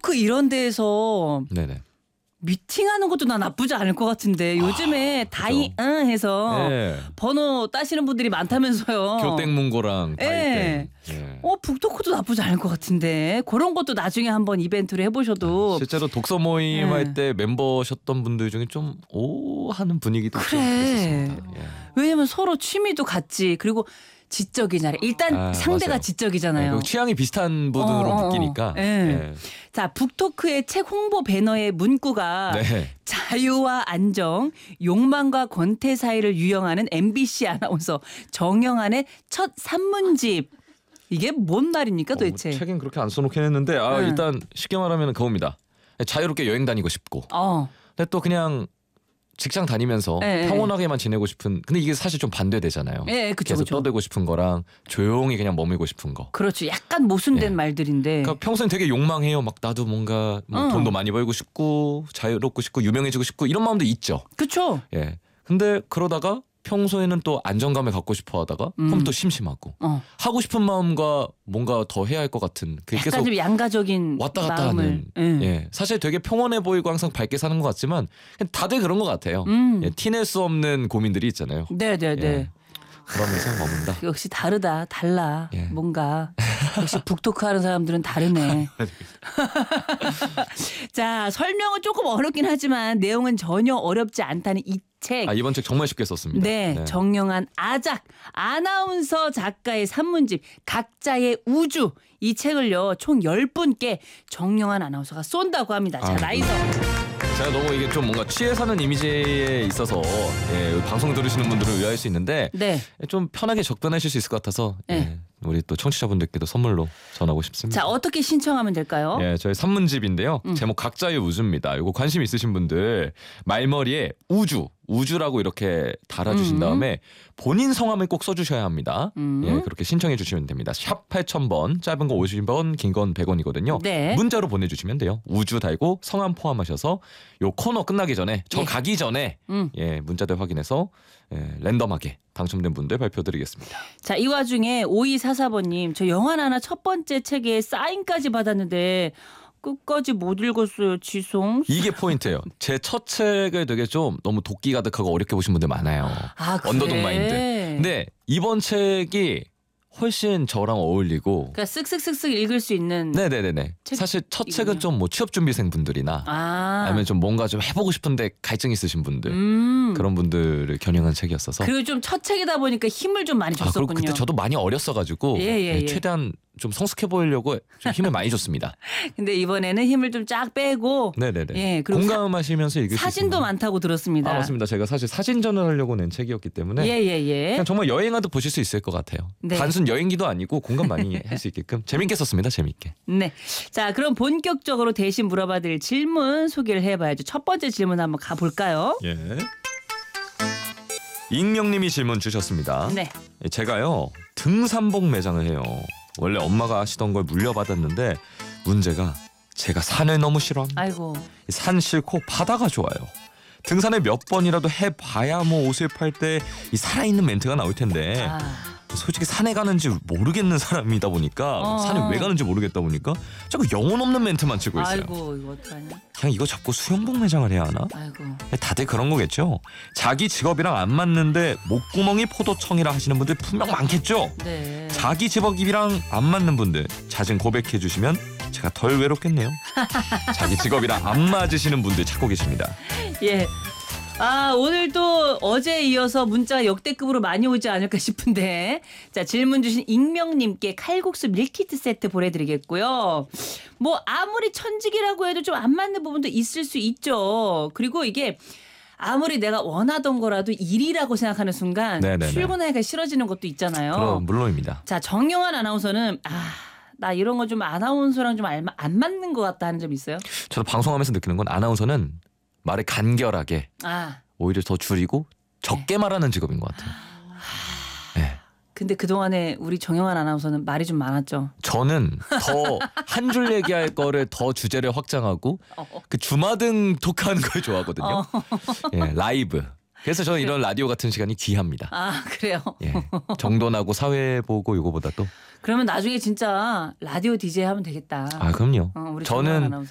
북토크 이런 데에서 네네. 미팅하는 것도 나 나쁘지 않을 것 같은데 요즘에 다이 해서 네. 번호 따시는 분들이 많다면서요. 교땡문고랑 예. 다이땡. 예. 북토크도 나쁘지 않을 것 같은데 그런 것도 나중에 한번 이벤트를 해보셔도. 실제로 독서 모임 예. 할 때 멤버셨던 분들 중에 좀 오 하는 분위기도 좀 있었습니다. 예. 왜냐면 서로 취미도 같지. 그리고 지적이잖아요. 일단 상대가 맞아요. 지적이잖아요. 네, 그리고 취향이 비슷한 분으로 느끼니까. 예. 예. 자, 북토크의 책 홍보 배너의 문구가 네. 자유와 안정, 욕망과 권태 사이를 유영하는 MBC 아나운서 정영한의 첫 산문집. 이게 뭔 말입니까 도대체? 책은 그렇게 안 써놓긴 했는데 일단 쉽게 말하면 그겁니다. 자유롭게 여행 다니고 싶고. 근데 또 그냥 직장 다니면서 평온하게만 지내고 싶은. 근데 이게 사실 좀 반대되잖아요. 예, 그렇죠. 계속 떠들고 싶은 거랑 조용히 그냥 머물고 싶은 거. 그렇죠. 약간 모순된 말들인데. 그러니까 평소엔 되게 욕망해요. 막 나도 뭔가 돈도 많이 벌고 싶고 자유롭고 싶고 유명해지고 싶고 이런 마음도 있죠. 그렇죠. 예. 근데 그러다가 평소에는 또 안정감을 갖고 싶어 하다가 그럼 또 심심하고 하고 싶은 마음과 뭔가 더 해야 할 것 같은 그게 약간 계속 좀 양가적인 왔다 갔다 마음을. 하는. 예. 사실 되게 평온해 보이고 항상 밝게 사는 것 같지만 다들 그런 것 같아요. 예. 티낼 수 없는 고민들이 있잖아요. 네네네. 예. 그러면서 머문다. 역시 다르다. 달라. 예. 뭔가. 역시 북토크 하는 사람들은 다르네. 자, 설명은 조금 어렵긴 하지만 내용은 전혀 어렵지 않다는 이 책. 이번 책 정말 쉽게 썼습니다. 네, 정영한 아작 아나운서 작가의 산문집 각자의 우주 이 책을요 총 10분께 정영한 아나운서가 쏜다고 합니다. 자, 나이서. 제가 너무 이게 좀 뭔가 취해 사는 이미지에 있어서 방송 들으시는 분들은 의아할 수 있는데 좀 편하게 접근하실 수 있을 것 같아서 우리 또 청취자분들께도 선물로 전하고 싶습니다. 자, 어떻게 신청하면 될까요? 예, 저희 산문집인데요. 제목 각자의 우주입니다. 이거 관심 있으신 분들 말머리에 우주라고 이렇게 달아주신 다음에 본인 성함을 꼭 써주셔야 합니다. 예, 그렇게 신청해 주시면 됩니다. 샵 8000번, 짧은 거 50원, 긴 건 100원이거든요. 네. 문자로 보내주시면 돼요. 우주 달고 성함 포함하셔서 요 코너 끝나기 전에 가기 전에 문자들 확인해서 랜덤하게 당첨된 분들 발표드리겠습니다. 자, 이 와중에 5244번님 저 영화 하나 첫 번째 책에 사인까지 받았는데 끝까지 못 읽었어요. 지송. 이게 포인트예요. 제 첫 책을 되게 좀 너무 도끼 가득하고 어렵게 보신 분들 많아요. 그래? 언더독 마인드. 근데 이번 책이 훨씬 저랑 어울리고. 그러니까 쓱쓱쓱쓱 읽을 수 있는. 네네네네. 사실 첫 책은 좀 뭐 취업준비생 분들이나 아니면 좀 뭔가 좀 해보고 싶은데 갈증 있으신 분들 그런 분들을 겨냥한 책이었어서. 그리고 좀 첫 책이다 보니까 힘을 좀 많이 줬었군요. 그리고 그때 저도 많이 어렸어가지고 최대한 좀 성숙해 보이려고 좀 힘을 많이 줬습니다. 근데 이번에는 힘을 좀 쫙 빼고. 네네네. 그리고 공감하시면서 읽으실 수 사진도 많다고 들었습니다. 맞습니다. 제가 사실 사진전을 하려고 낸 책이었기 때문에 그냥 정말 여행하듯 보실 수 있을 것 같아요. 단순 여행기도 아니고 공감 많이 할 수 있게끔 재밌게 썼습니다. 재밌게. 네. 자, 그럼 본격적으로 대신 물어봐드릴 질문 소개를 해봐야죠. 첫 번째 질문 한번 가볼까요? 예. 익명님이 질문 주셨습니다. 네. 제가요 등산복 매장을 해요. 원래 엄마가 하시던 걸 물려받았는데 문제가 제가 산을 너무 싫어합니다. 아이고. 산 싫고 바다가 좋아요. 등산을 몇 번이라도 해봐야 뭐 옷을 팔 때 이 살아있는 멘트가 나올 텐데 솔직히 산에 가는지 모르겠는 사람이다 보니까 산에 왜 가는지 모르겠다 보니까 자꾸 영혼 없는 멘트만 치고 있어요. 아이고 이거 어떡하냐. 그냥 이거 잡고 수영복 매장을 해야 하나? 아이고. 다들 그런 거겠죠. 자기 직업이랑 안 맞는데 목구멍이 포도청이라 하시는 분들 분명 많겠죠. 네. 자기 직업이랑 안 맞는 분들 잦은 고백해 주시면 제가 덜 외롭겠네요. 자기 직업이랑 안 맞으시는 분들 찾고 계십니다. 예. 오늘 또 어제에 이어서 문자가 역대급으로 많이 오지 않을까 싶은데. 자, 질문 주신 익명님께 칼국수 밀키트 세트 보내드리겠고요. 뭐 아무리 천직이라고 해도 좀 안 맞는 부분도 있을 수 있죠. 그리고 이게 아무리 내가 원하던 거라도 일이라고 생각하는 순간 출근하기가 싫어지는 것도 있잖아요. 그럼 물론입니다. 자, 정영한 아나운서는 나 이런 거 좀 아나운서랑 좀 안 맞는 것 같다 하는 점 있어요? 저도 방송하면서 느끼는 건 아나운서는 말을 간결하게 오히려 더 줄이고 적게 말하는 직업인 것 같아요. 네. 근데 그동안에 우리 정영한 아나운서는 말이 좀 많았죠. 저는 더 한 줄 얘기할 거를 더 주제를 확장하고 그 주마등 토크하는 걸 좋아하거든요. 라이브. 그래서 저는 이런 라디오 같은 시간이 귀합니다. 그래요? 정돈하고 사회 보고 이거보다 또. 그러면 나중에 진짜 라디오 DJ 하면 되겠다. 그럼요. 우리 저는